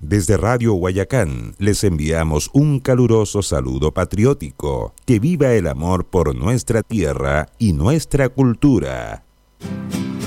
Desde Radio Guayacán les enviamos un caluroso saludo patriótico. Que viva el amor por nuestra tierra y nuestra cultura.